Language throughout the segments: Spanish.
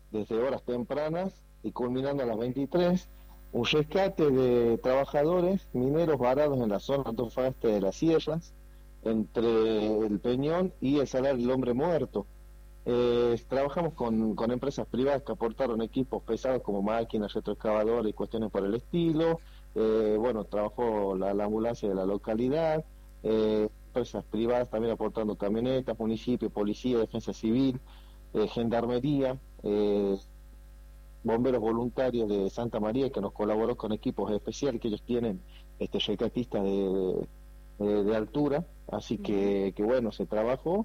desde horas tempranas y culminando a las 23, un rescate de trabajadores mineros varados en la zona de Antofagasta de las Sierras, entre el Peñón y el Salar del Hombre Muerto. Trabajamos con empresas privadas que aportaron equipos pesados como máquinas, retroexcavadoras y cuestiones por el estilo. Bueno, trabajó la ambulancia de la localidad, empresas privadas también aportando camionetas, municipio, policía, defensa civil, gendarmería, bomberos voluntarios de Santa María que nos colaboró con equipos especiales que ellos tienen, rescatistas de altura, así Ujú. que bueno, se trabajó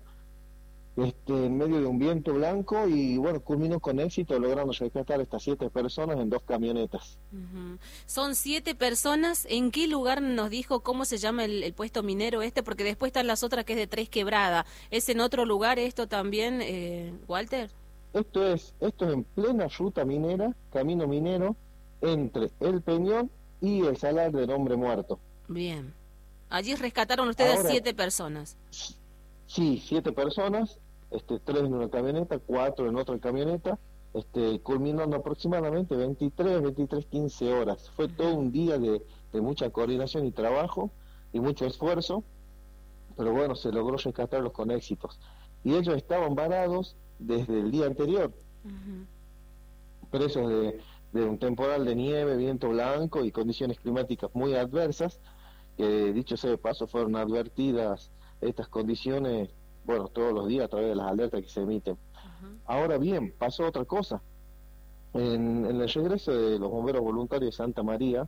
en medio de un viento blanco y bueno, culminó con éxito logrando rescatar a estas 7 personas en 2 camionetas. Ujú. Son 7 personas. ¿En qué lugar nos dijo cómo se llama el puesto minero este? Porque después están las otras que es de Tres Quebrada. ¿Es en otro lugar esto también, Walter? Esto es en plena ruta minera, camino minero, entre el Peñón y el Salar del Hombre Muerto. Bien. Allí rescataron ustedes Ahora, 7 personas. sí, 7 personas, 3 en una camioneta, 4 en otra camioneta, culminando aproximadamente 23, 15 horas. Fue todo Ujú. un día de mucha coordinación y trabajo y mucho esfuerzo, pero bueno, se logró rescatarlos con éxitos. Y ellos estaban varados desde el día anterior, Ujú. presos de un temporal de nieve, viento blanco y condiciones climáticas muy adversas, que dicho sea de paso fueron advertidas estas condiciones, bueno, todos los días a través de las alertas que se emiten. Ujú. Ahora bien, pasó otra cosa. En el regreso de los bomberos voluntarios de Santa María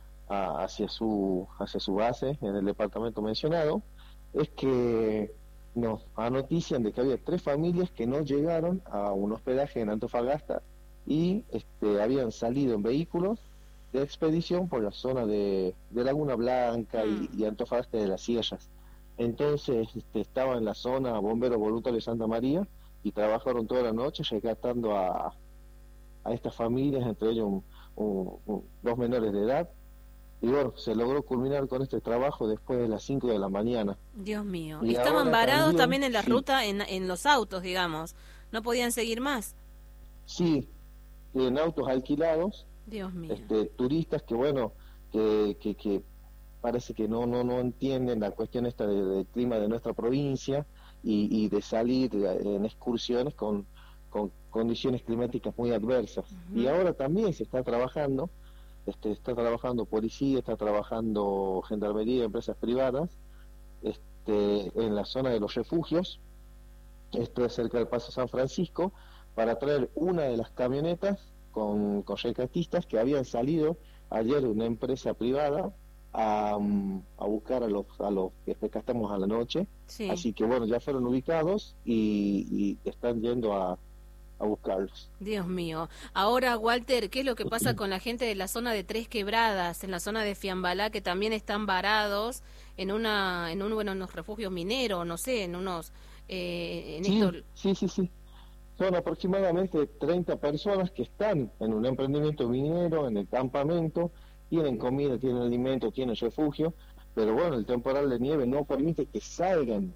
hacia su base en el departamento mencionado, es que nos anotician de que había 3 familias que no llegaron a un hospedaje en Antofagasta y habían salido en vehículos de expedición por la zona de Laguna Blanca Mm. y Antofagasta de las Sierras. Entonces estaba en la zona bomberos voluntarios de Santa María y trabajaron toda la noche rescatando a estas familias, entre ellos 2 menores de edad, y bueno, se logró culminar con este trabajo después de las 5 de la mañana. Dios mío. Y Estaban ahora varados también, también en la sí, ruta, en los autos, digamos. No podían seguir más. sí, en autos alquilados, Dios mío. turistas que bueno, que parece que no entienden la cuestión esta del clima de nuestra provincia y de salir en excursiones con condiciones climáticas muy adversas. Y Ujú. ahora también se está trabajando policía, está trabajando gendarmería, empresas privadas, en la zona de los refugios, esto es cerca del Paso San Francisco, para traer una de las camionetas con rescatistas que habían salido ayer de una empresa privada a buscar a los que rescatamos a la noche. Sí. Así que bueno, ya fueron ubicados y están yendo a buscarlos. Dios mío. Ahora, Walter, ¿qué es lo que pasa con la gente de la zona de Tres Quebradas, en la zona de Fiambalá, que también están varados bueno, en unos refugios mineros, no sé, en esto? Sí, sí, sí, sí. Son aproximadamente 30 personas que están en un emprendimiento minero, en el campamento, tienen comida, tienen alimento, tienen refugio, pero bueno, el temporal de nieve no permite que salgan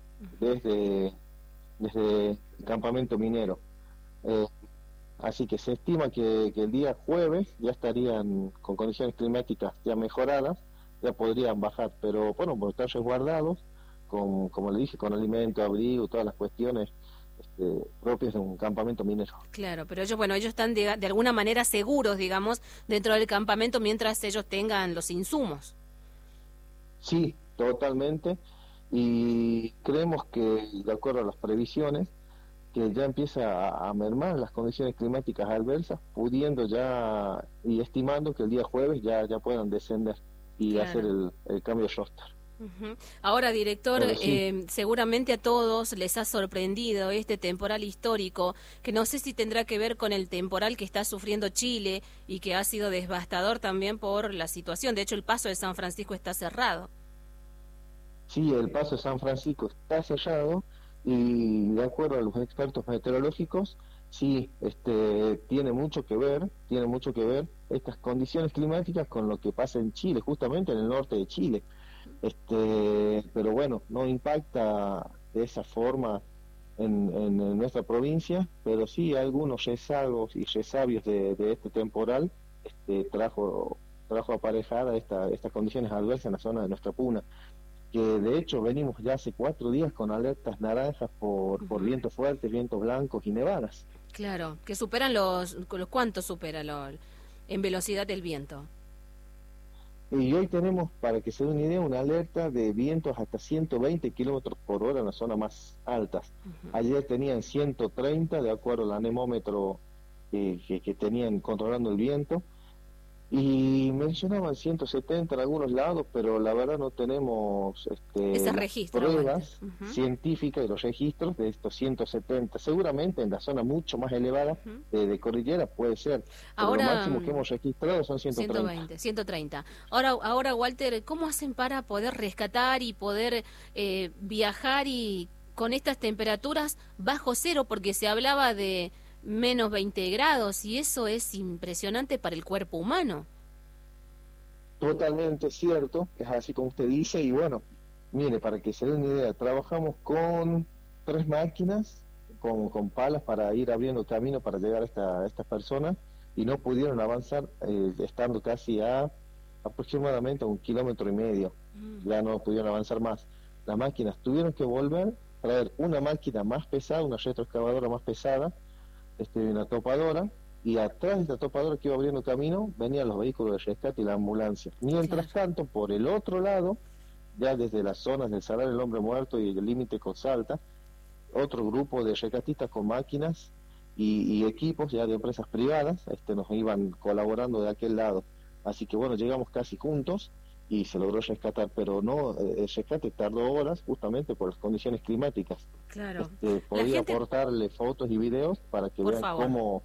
desde el campamento minero. Eh, Así que se estima que el día jueves ya estarían con condiciones climáticas ya mejoradas, ya podrían bajar, pero bueno, por estar resguardados, como le dije, con alimento, abrigo, todas las cuestiones propias de un campamento minero. Claro, pero ellos, bueno, ellos están de alguna manera seguros, digamos, dentro del campamento mientras ellos tengan los insumos. Sí, totalmente, y creemos que, de acuerdo a las previsiones, que ya empieza a mermar las condiciones climáticas adversas, pudiendo ya y estimando que el día jueves ya puedan descender y hacer Claro. el cambio de roster. Ujú. Ahora, director, Pero sí, seguramente a todos les ha sorprendido este temporal histórico, que no sé si tendrá que ver con el temporal que está sufriendo Chile y que ha sido devastador también por la situación. De hecho, el paso de San Francisco está cerrado. sí, el paso de San Francisco está sellado y de acuerdo a los expertos meteorológicos, sí, tiene mucho que ver estas condiciones climáticas con lo que pasa en Chile, justamente en el norte de Chile. Pero bueno, no impacta de esa forma en nuestra provincia, pero sí algunos rezagos y resabios de este temporal trajo aparejada estas condiciones adversas en la zona de nuestra puna, que de hecho venimos ya hace 4 días con alertas naranjas por vientos fuertes, vientos blancos y nevadas. Claro, que superan los ¿cuánto supera en velocidad del viento? Y hoy tenemos, para que se dé una idea, una alerta de vientos hasta 120 kilómetros por hora en las zonas más altas. Ayer tenían 130, de acuerdo al anemómetro que tenían controlando el viento, y mencionaban 170 en algunos lados, pero la verdad no tenemos Ese registro, pruebas científicas y los registros de estos 170. Seguramente en la zona mucho más elevada de cordillera puede ser, pero ahora, lo máximo que hemos registrado son 130. Ahora, Walter, ¿cómo hacen para poder rescatar y poder viajar y con estas temperaturas bajo cero? Porque se hablaba de menos 20 grados y eso es impresionante para el cuerpo humano. Totalmente cierto, es así como usted dice. Y bueno, mire, para que se den una idea, trabajamos con 3 máquinas con palas para ir abriendo camino para llegar a estas personas, y no pudieron avanzar, estando casi aproximadamente a 1,5 kilómetros. Ya no pudieron avanzar más. Las máquinas tuvieron que volver, traer una máquina más pesada, una retroexcavadora más pesada, una topadora, y atrás de esta topadora que iba abriendo camino venían los vehículos de rescate y la ambulancia. Mientras tanto, por el otro lado, ya desde las zonas del Salar del Hombre Muerto y el límite con Salta, otro grupo de rescatistas con máquinas y equipos ya de empresas privadas nos iban colaborando de aquel lado. Así que bueno, llegamos casi juntos y se logró rescatar, pero no, el rescate tardó horas justamente por las condiciones climáticas. Claro. Podía aportarle fotos y videos para que vean cómo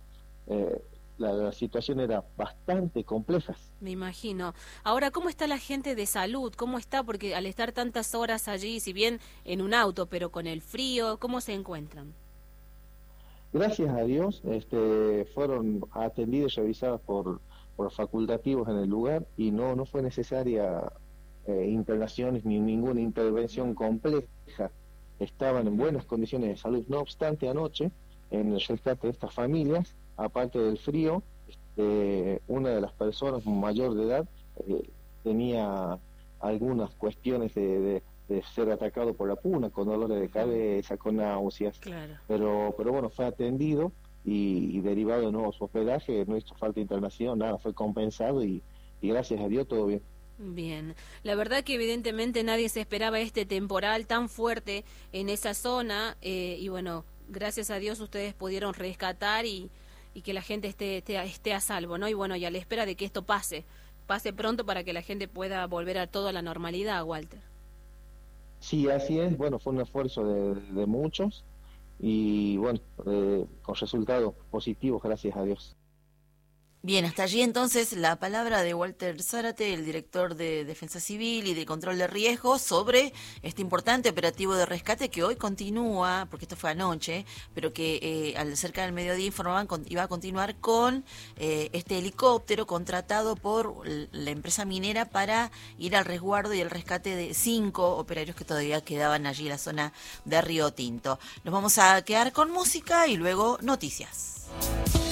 la situación era bastante compleja. Me imagino. Ahora, ¿cómo está la gente de salud? ¿Cómo está? Porque al estar tantas horas allí, si bien en un auto, pero con el frío, ¿cómo se encuentran? Gracias a Dios, fueron atendidos y revisadas por facultativos en el lugar, y no fue necesaria internaciones ni ninguna intervención compleja. Estaban en buenas condiciones de salud. No obstante, anoche, en el rescate de estas familias, aparte del frío, una de las personas mayor de edad tenía algunas cuestiones de ser atacado por la puna, con dolores de cabeza, con náuseas. Claro. Pero bueno, fue atendido y derivado de nuevo su hospedaje. No hizo falta internación, nada, fue compensado y gracias a Dios todo bien. Bien, la verdad que evidentemente nadie se esperaba este temporal tan fuerte en esa zona, y bueno, gracias a Dios ustedes pudieron rescatar y que la gente esté a salvo, ¿no? Y bueno, y a la espera de que esto pase pronto para que la gente pueda volver a toda la normalidad, Walter. Sí, así es. Bueno, fue un esfuerzo de muchos y bueno, con resultados positivos, gracias a Dios. Bien, hasta allí entonces la palabra de Walter Zárate, el director de Defensa Civil y de Control de Riesgos, sobre este importante operativo de rescate que hoy continúa, porque esto fue anoche, pero que al cerca del mediodía informaban iba a continuar con este helicóptero contratado por la empresa minera para ir al resguardo y el rescate de 5 operarios que todavía quedaban allí en la zona de Río Tinto. Nos vamos a quedar con música y luego noticias.